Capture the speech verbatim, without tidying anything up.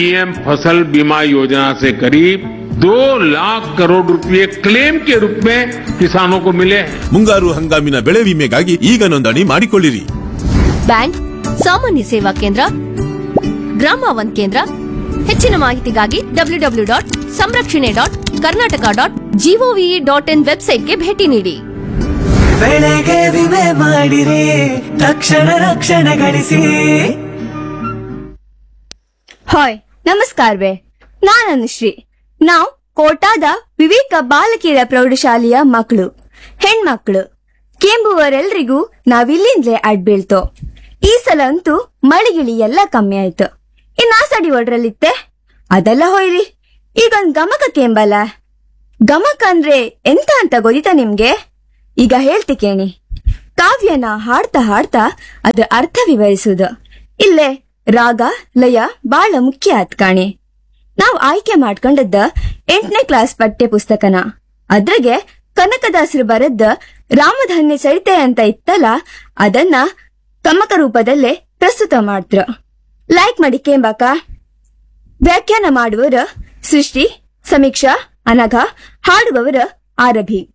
PM फसल बीमा योजना से करीब दो लाख करोड़ रुपए क्लेम के रूप में किसानों को मिले हैं। ಮುಂಗಾರು ಹಂಗಾಮಿನ ಬೆಳೆ ವಿಮೆಗಾಗಿ ಈಗ ನೋಂದಣಿ ಮಾಡಿಕೊಳ್ಳಿರಿ. ಬ್ಯಾಂಕ್, ಸಾಮಾನ್ಯ ಸೇವಾ ಕೇಂದ್ರ, ಗ್ರಾಮ ಒನ್ ಕೇಂದ್ರ. ಹೆಚ್ಚಿನ ಮಾಹಿತಿಗಾಗಿ ಡಬ್ಲ್ಯೂ ಡಬ್ಲ್ಯೂ ಡಾಟ್ ಸಂರಕ್ಷಣೆ dot Karnataka dot gov dot in ವೆಬ್ಸೈಟ್ಗೆ ಭೇಟಿ ನೀಡಿ. ಬೆಳೆಗೆ ವಿಮೆ ಮಾಡಿರಿ, ತಕ್ಷಣ ರಕ್ಷಣೆ ಗಳಿಸಿ. ಹಾಯ್, ನಮಸ್ಕಾರವೇ. ನಾನು ಅನುಶ್ರೀ. ನಾವು ಕೋಟಾದ ವಿವೇಕ ಬಾಲಕಿಯರ ಪ್ರೌಢಶಾಲೆಯ ಮಕ್ಕಳು, ಹೆಣ್ಮಕ್ಳು. ಕೆಂಬುವರೆಲ್ರಿಗೂ ನಾವಿಲ್ಲಿಂದಲೇ ಅಡ್ಬೀಳ್ತೋ. ಈ ಸಲ ಅಂತೂ ಮಳಿಗಿಳಿ ಎಲ್ಲ ಕಮ್ಮಿ ಆಯ್ತು. ಇನ್ನ ಸಡಿ ಒಡ್ರಲ್ಲಿತ್ತೆ ಅದೆಲ್ಲ ಹೋಯ್ರಿ. ಈಗೊಂದ್ ಗಮಕ ಕೇಂಬಲ್ಲ. ಗಮಕ ಅಂದ್ರೆ ಎಂತ ಅಂತ ಗೊತ್ತಿತಾ ನಿಮ್ಗೆ? ಈಗ ಹೇಳ್ತಿ ಕೇಳಿ. ಕಾವ್ಯನ ಹಾಡ್ತಾ ಹಾಡ್ತಾ ಅದ್ರ ಅರ್ಥ ವಿವರಿಸುವುದು. ಇಲ್ಲೇ ರಾಗ ಲಯ ಬಾಳ ಮುಖ್ಯ ಆತ್ ಕಾಣಿ. ನಾವ್ ಆಯ್ಕೆ ಮಾಡ್ಕೊಂಡದ್ದ ಎಂಟನೇ ಕ್ಲಾಸ್ ಪಠ್ಯ ಪುಸ್ತಕನ. ಅದ್ರಾಗೆ ಕನಕದಾಸರು ಬರೆದ ರಾಮಧನ್ಯ ಚರಿತೆ ಅಂತ ಇತ್ತಲ್ಲ, ಅದನ್ನ ಗಮಕ ರೂಪದಲ್ಲೇ ಪ್ರಸ್ತುತ ಮಾಡ್ತ್ರ. ಲೈಕ್ ಮಾಡಿ ಕೇಂಬಾಕ. ವ್ಯಾಖ್ಯಾನ ಮಾಡುವವರ ಸೃಷ್ಟಿ, ಸಮೀಕ್ಷಾ, ಅನಘ. ಹಾಡುವವರ ಆರಭಿ.